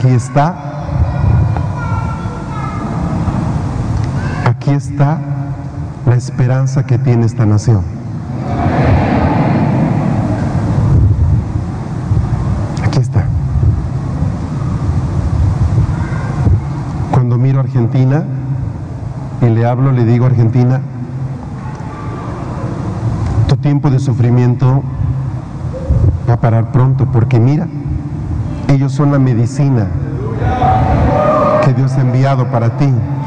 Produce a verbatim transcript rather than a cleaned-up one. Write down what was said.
aquí está, aquí está la esperanza que tiene esta nación. Aquí está. Cuando miro a Argentina y le hablo, le digo: Argentina, tu tiempo de sufrimiento va a parar pronto, porque mira, ellos son la medicina que Dios ha enviado para ti.